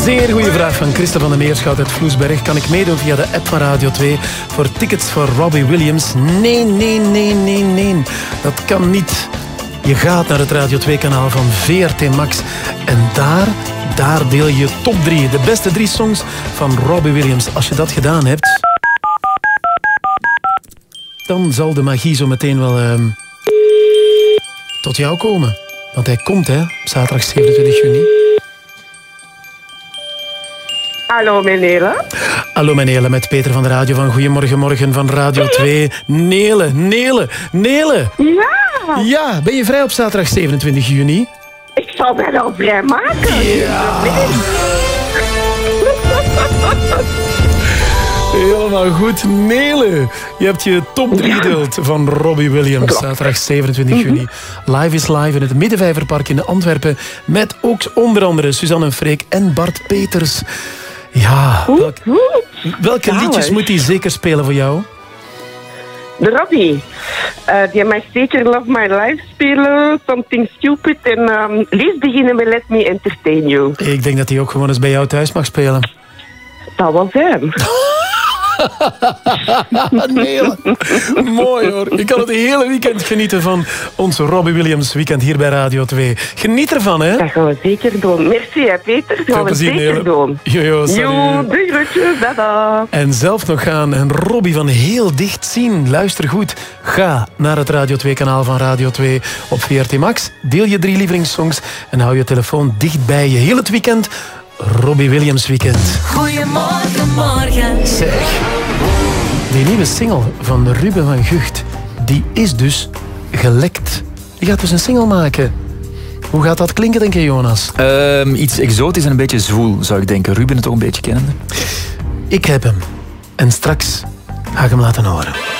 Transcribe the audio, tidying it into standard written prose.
Zeer goede vraag van Christa van der Meerschout uit Vloesberg. Kan ik meedoen via de app van Radio 2 voor tickets voor Robbie Williams? Nee. Dat kan niet. Je gaat naar het Radio 2-kanaal van VRT Max. En daar deel je top 3. De beste 3 songs van Robbie Williams. Als je dat gedaan hebt, dan zal de magie zo meteen wel tot jou komen. Want hij komt, hè, op zaterdag 27 juni. Hallo, Nele. Hallo, Nele, met Peter van de Radio van Goedemorgen Morgen van Radio 2. Nele. Ja. Ja, ben je vrij op zaterdag 27 juni? Ik zal mij wel vrij maken. Ja. Helemaal goed, Nele. Je hebt je top 3 gedeeld van Robbie Williams. Zaterdag 27 juni. Live is live in het Middenvijverpark in Antwerpen. Met ook onder andere Suzanne Freek en Bart Peters. Ja, welke liedjes moet hij zeker spelen voor jou? De Robbie. Die mag zeker Love My Life spelen. Something Stupid. En liefst beginnen met Let Me Entertain You. Ik denk dat hij ook gewoon eens bij jou thuis mag spelen. Dat wel zijn. Nee, mooi hoor. Je kan het hele weekend genieten van ons Robbie Williams weekend hier bij Radio 2. Geniet ervan, hè? Dat gaan we zeker doen. Merci, hè, Peter. Dat gaan we zeker doen. Jojo, salut. Doei groetjes, dada. En zelf nog gaan en Robbie van heel dicht zien. Luister goed. Ga naar het Radio 2-kanaal van Radio 2 op VRT Max. Deel je 3 lievelingssongs en hou je telefoon dicht bij je. Heel het weekend Robbie Williams weekend. Goedemorgen, morgen. Zeg, die nieuwe single van Ruben van Gucht, die is dus gelekt. Die gaat dus een single maken. Hoe gaat dat klinken, denk je, Jonas? Iets exotisch en een beetje zwoel, zou ik denken. Ruben het toch een beetje kennende? Ik heb hem. En straks ga ik hem laten horen.